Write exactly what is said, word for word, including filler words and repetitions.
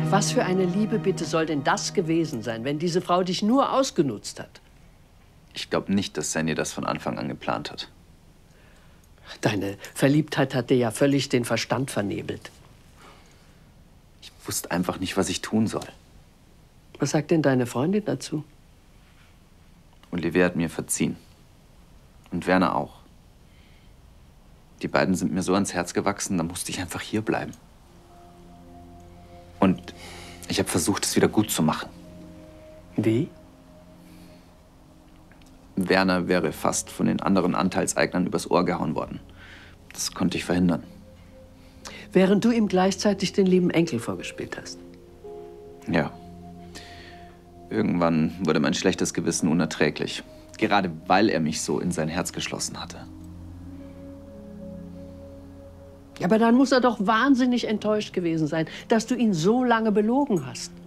Was für eine Liebe bitte soll denn das gewesen sein, wenn diese Frau dich nur ausgenutzt hat? Ich glaube nicht, dass Sandy das von Anfang an geplant hat. Deine Verliebtheit hat dir ja völlig den Verstand vernebelt. Ich wusste einfach nicht, was ich tun soll. Was sagt denn deine Freundin dazu? Olivier hat mir verziehen. Und Werner auch. Die beiden sind mir so ans Herz gewachsen, da musste ich einfach hier bleiben. Und ich habe versucht, es wieder gut zu machen. Wie? Werner wäre fast von den anderen Anteilseignern übers Ohr gehauen worden. Das konnte ich verhindern. Während du ihm gleichzeitig den lieben Enkel vorgespielt hast. Ja. Irgendwann wurde mein schlechtes Gewissen unerträglich. Gerade weil er mich so in sein Herz geschlossen hatte. Aber dann muss er doch wahnsinnig enttäuscht gewesen sein, dass du ihn so lange belogen hast.